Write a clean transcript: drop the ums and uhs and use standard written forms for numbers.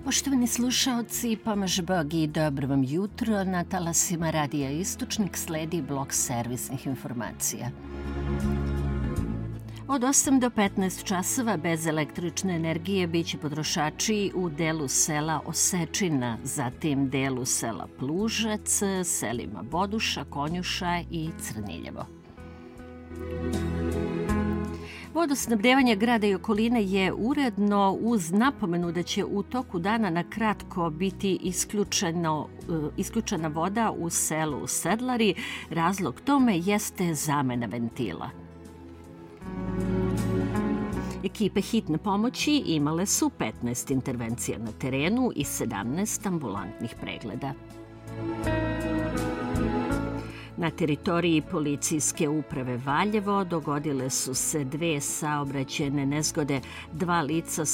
Poštovani slušaoci, pomaže Bog i dobro vam jutro. Na talasima Radija Istočnik sledi blok servisnih informacija. Od 8 do 15 časova bez električne energije biće potrošači u delu sela Osečina, zatim delu sela Plužac, selima Boduša, Konjuša i Crniljevo. Vodosnabdevanje grada i okoline je uredno uz napomenu da će u toku dana na kratko biti isključena voda u selu Sedlari. Razlog tome jeste zamena ventila. Ekipe hitne pomoći imale su 15 intervencija na terenu i 17 ambulantnih pregleda. Na teritoriji policijske uprave Valjevo dogodile su se 2 saobraćajne nezgode. 2 lica